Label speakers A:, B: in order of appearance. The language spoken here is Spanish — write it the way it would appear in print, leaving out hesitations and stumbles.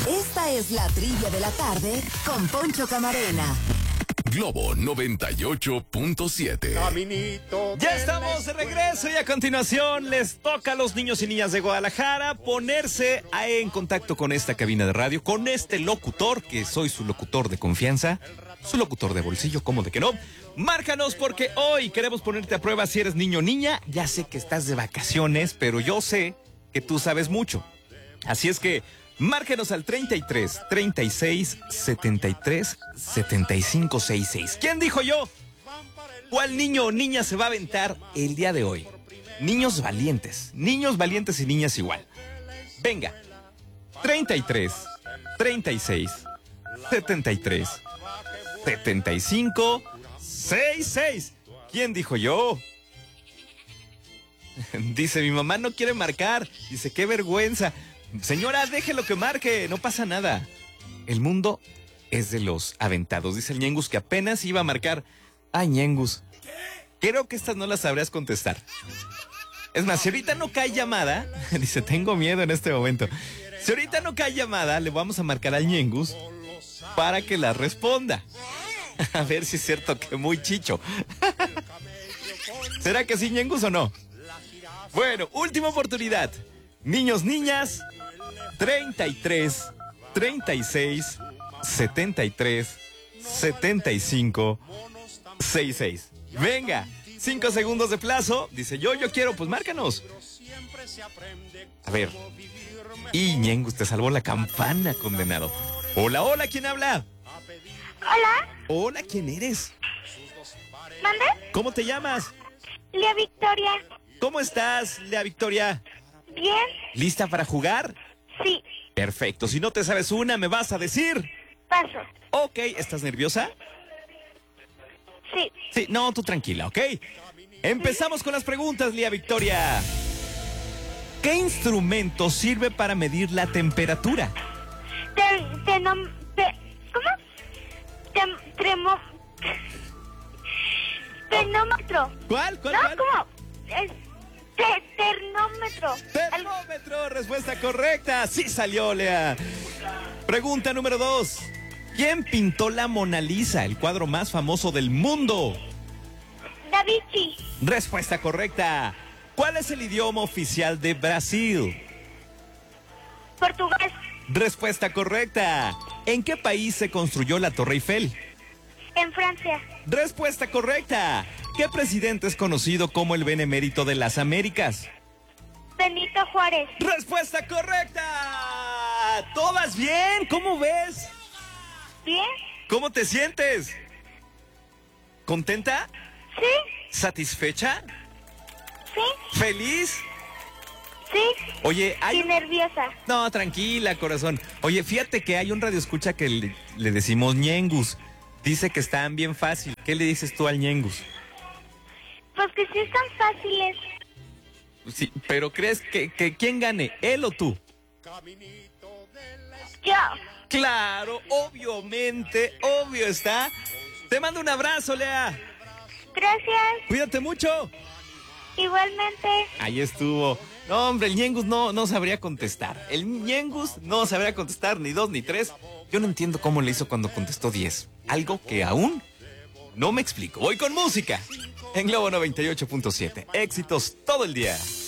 A: Esta es la trivia de la tarde con Poncho Camarena.
B: Globo 98.7.
C: Ya estamos de regreso y a continuación les toca a los niños y niñas de Guadalajara ponerse en contacto con esta cabina de radio, con este locutor, que soy su locutor de confianza, su locutor de bolsillo, ¿cómo de que no? Márcanos porque hoy queremos ponerte a prueba si eres niño o niña. Ya sé que estás de vacaciones, pero yo sé que tú sabes mucho. Así es que márquenos al 33 36 73 75 66. ¿Quién dijo yo? ¿Cuál niño o niña se va a aventar el día de hoy? Niños valientes y niñas igual. Venga, 33 36 73 75 66. ¿Quién dijo yo? Dice, mi mamá no quiere marcar. Dice, qué vergüenza. Señora, déjelo que marque, no pasa nada. El mundo es de los aventados. Dice el Ñengus que apenas iba a marcar. Ay, Ñengus, creo que estas no las sabrías contestar. Es más, si ahorita no cae llamada, dice, tengo miedo en este momento. Si ahorita no cae llamada, le vamos a marcar al Ñengus para que la responda. A ver si es cierto que muy chicho. ¿Será que sí, Ñengus, o no? Bueno, última oportunidad. Niños, niñas, 33 36 73 75 66. Venga, 5 segundos de plazo. Dice, yo quiero, pues márcanos. A ver. Y Ñengus, te salvó la campana, condenado. Hola, hola, ¿quién habla?
D: Hola.
C: Hola, ¿quién eres?
D: ¿Mande?
C: ¿Cómo te llamas?
D: Lea Victoria.
C: ¿Cómo estás, Lea Victoria?
D: Bien.
C: ¿Lista para jugar?
D: Sí.
C: Perfecto, si no te sabes una, me vas a decir.
D: Paso.
C: Ok, ¿estás nerviosa?
D: Sí.
C: Sí, no, tú tranquila, ¿ok? Empezamos con las preguntas, Lía Victoria. ¿Qué instrumento sirve para medir la temperatura?
D: ¿Cómo? Termómetro.
C: ¿Cuál?
D: No, ¿cómo? Termómetro.
C: Termómetro, respuesta correcta. Sí salió, Lea. Pregunta número 2. ¿Quién pintó la Mona Lisa, el cuadro más famoso del mundo?
D: Da Vinci.
C: Respuesta correcta. ¿Cuál es el idioma oficial de Brasil?
D: Portugués.
C: Respuesta correcta. ¿En qué país se construyó la Torre Eiffel?
D: En Francia.
C: Respuesta correcta. ¿Qué presidente es conocido como el Benemérito de las Américas?
D: Benito Juárez.
C: Respuesta correcta. ¿Todas bien? ¿Cómo ves?
D: Bien.
C: ¿Cómo te sientes? ¿Contenta?
D: Sí.
C: ¿Satisfecha?
D: Sí.
C: ¿Feliz?
D: Sí.
C: Oye,
D: Y nerviosa.
C: No, tranquila, corazón. Oye, fíjate que hay un radioescucha que le decimos Ñengus. Dice que están bien fácil. ¿Qué le dices tú al Ñengus?
D: Pues que sí están fáciles.
C: Sí, pero ¿crees que quién gane, él o tú?
D: Yo.
C: Claro, obviamente, obvio está. Te mando un abrazo, Lea.
D: Gracias.
C: Cuídate mucho.
D: Igualmente.
C: Ahí estuvo. No, hombre, el Ñengus no sabría contestar. El Ñengus no sabría contestar ni 2 ni 3. Yo no entiendo cómo le hizo cuando contestó 10. Algo que aún no me explico. Voy con música en Globo 98.7. Éxitos todo el día.